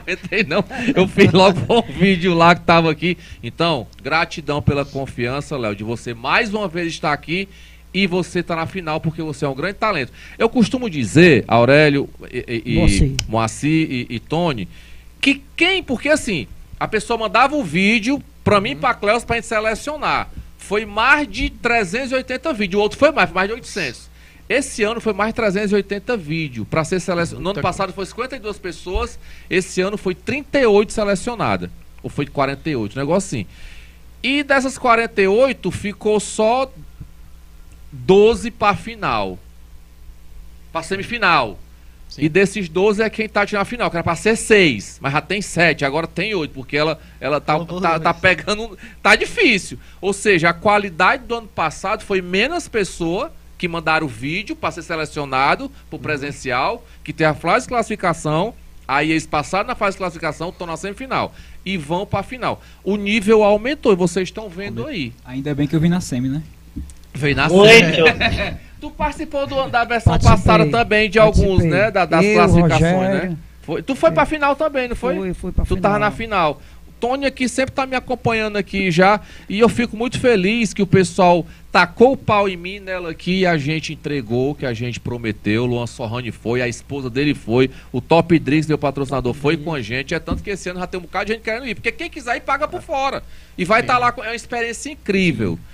aguentei não. Eu fiz logo um vídeo lá que tava aqui. Então, gratidão pela confiança, Léo, de você mais uma vez estar aqui e você tá na final porque você é um grande talento. Eu costumo dizer, Aurélio e Moacir e Tony, que porque assim, a pessoa mandava o vídeo pra mim e pra Cleus pra gente selecionar. Foi mais de 380 vídeos, o outro foi mais de 800. Esse ano foi mais de 380 vídeos para ser selecionado. No ano passado foi 52 pessoas, esse ano foi 38 selecionadas. Ou foi 48, um negócio assim. E dessas 48 ficou só 12 para final. Para semifinal. Sim. E desses 12 é quem tá na final, que era para ser 6, mas já tem 7, agora tem 8, porque ela tá pegando. Tá difícil. Ou seja, a qualidade do ano passado foi menos pessoa que mandaram o vídeo para ser selecionado pro presencial, que tem a fase de classificação, aí eles passaram na fase de classificação, estão na semifinal e vão para a final. O nível aumentou e vocês estão vendo aí. Ainda bem que eu vim na semi, né? Veio na semi. Tu participou da versão passada também de alguns, né? Das classificações, Rogério, né? Tu foi pra final também, não foi? Fui pra final. Tu tava na final. O Tony aqui sempre tá me acompanhando aqui já. E eu fico muito feliz que o pessoal tacou o pau em mim nela aqui e a gente entregou o que a gente prometeu. O Luan Sorrani foi, a esposa dele foi, o Top Drinks, meu patrocinador, foi com a gente. É tanto que esse ano já tem um bocado de gente querendo ir. Porque quem quiser ir, paga por fora. E vai estar lá com é uma experiência incrível.